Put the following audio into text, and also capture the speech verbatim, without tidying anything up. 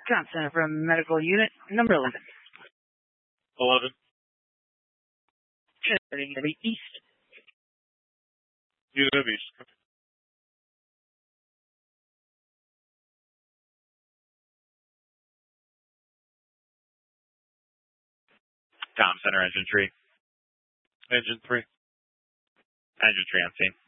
Johnson from Medical Unit number eleven. eleven. Turning to the east. Unit of East. Tom Center, Engine three. Engine three. Engine three on scene.